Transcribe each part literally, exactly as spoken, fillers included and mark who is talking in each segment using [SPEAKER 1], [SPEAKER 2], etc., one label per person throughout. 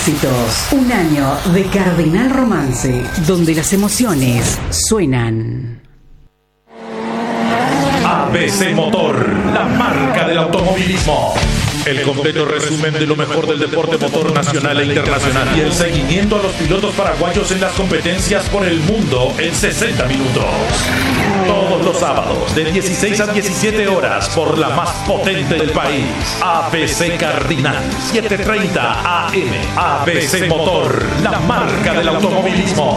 [SPEAKER 1] éxitos. Un año de Cardenal Romance, donde las emociones suenan.
[SPEAKER 2] A B C Motor, la marca del automovilismo. El completo resumen de lo mejor del deporte motor nacional e internacional y el seguimiento a los pilotos paraguayos en las competencias por el mundo en sesenta minutos. Todos los sábados de dieciséis a diecisiete horas por la más potente del país. A B C Cardinal, siete treinta A M. A B C Motor, la marca del automovilismo.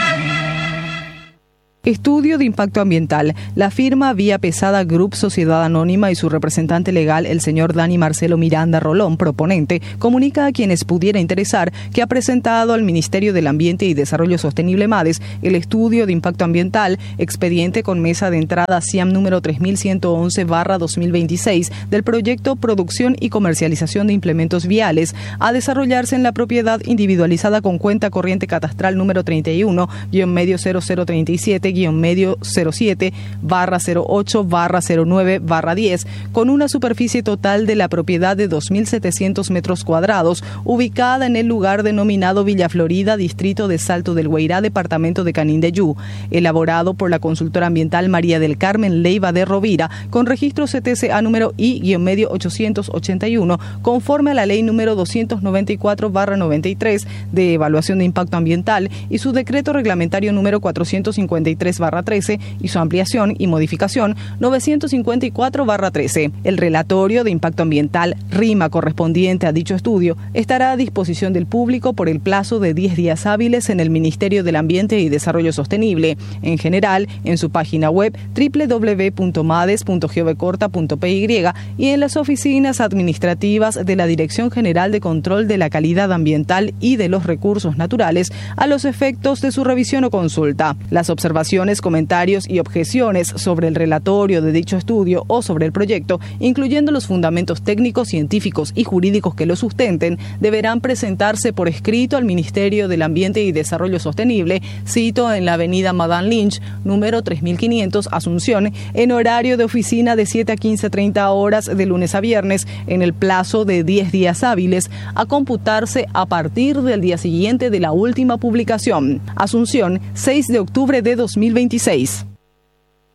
[SPEAKER 3] Estudio de impacto ambiental. La firma Vía Pesada Group Sociedad Anónima y su representante legal, el señor Dani Marcelo Miranda Rolón, proponente, comunica a quienes pudiera interesar que ha presentado al Ministerio del Ambiente y Desarrollo Sostenible MADES el estudio de impacto ambiental, expediente con mesa de entrada C I A M número tres mil ciento once barra dos mil veintiséis del proyecto Producción y Comercialización de Implementos Viales, a desarrollarse en la propiedad individualizada con cuenta corriente catastral número treinta y uno guión medio cero cero treinta y siete guión medio cero siete barra cero ocho barra cero nueve barra diez, con una superficie total de la propiedad de dos mil setecientos metros cuadrados, ubicada en el lugar denominado Villa Florida, distrito de Salto del Guairá, departamento de Canindeyú, elaborado por la consultora ambiental María del Carmen Leiva de Rovira, con registro C T C A número I medio ochocientos ochenta y uno, conforme a la ley número doscientos noventa y cuatro barra noventa y tres de evaluación de impacto ambiental y su decreto reglamentario número cuatrocientos cincuenta y tres barra trece y su ampliación y modificación novecientos cincuenta y cuatro barra trece. El relatorio de impacto ambiental, RIMA, correspondiente a dicho estudio, estará a disposición del público por el plazo de diez días hábiles en el Ministerio del Ambiente y Desarrollo Sostenible, en general en su página web doble u doble u doble u punto mades punto gov corta punto p y y en las oficinas administrativas de la Dirección General de Control de la Calidad Ambiental y de los Recursos Naturales a los efectos de su revisión o consulta. Las observaciones, comentarios y objeciones sobre el relatorio de dicho estudio o sobre el proyecto, incluyendo los fundamentos técnicos, científicos y jurídicos que lo sustenten, deberán presentarse por escrito al Ministerio del Ambiente y Desarrollo Sostenible, cito en la avenida Madame Lynch, número tres mil quinientos, Asunción, en horario de oficina de siete a quince treinta horas de lunes a viernes, en el plazo de diez días hábiles, a computarse a partir del día siguiente de la última publicación. Asunción, seis de octubre de dos mil veintiséis.